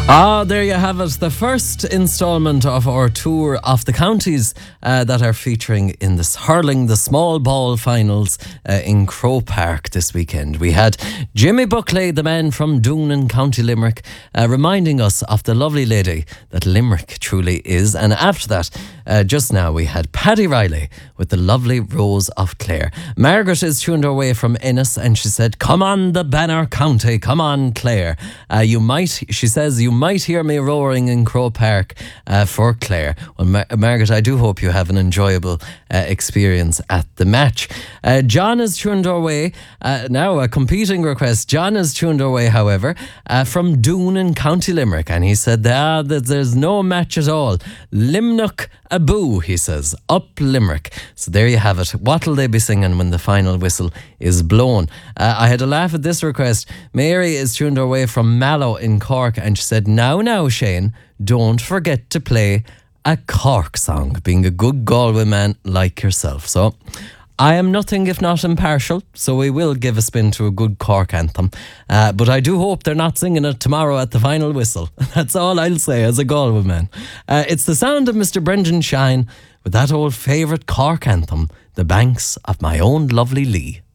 There you have it. The first instalment of our tour of the counties that are featuring in this hurling the small ball finals in Croke Park this weekend. We had Jimmy Buckley, the man from Doon in County Limerick, reminding us of the lovely lady that Limerick truly is. And after that, just now we had Paddy Riley with the lovely Rose of Clare. Margaret is tuned her way from Ennis and she said, "Come on the Banner County, come on Clare." She says, you might hear me roaring in Croke Park for Clare. Well, Margaret, I do hope you have an enjoyable experience at the match. John is tuned our way. Now, a competing request. John is tuned our way, however, from Doon in County Limerick. And he said that there's no match at all. Limnock Aboo, he says, up Limerick. So there you have it. What'll they be singing when the final whistle is blown? I had a laugh at this request. Mary is tuned our way from Mallow in Cork and she said, now, Shane, don't forget to play a Cork song, being a good Galway man like yourself. So I am nothing if not impartial, so we will give a spin to a good Cork anthem. But I do hope they're not singing it tomorrow at the final whistle. That's all I'll say as a Galway man. It's the sound of Mr. Brendan Shine with that old favourite Cork anthem, The Banks of My Own Lovely Lee.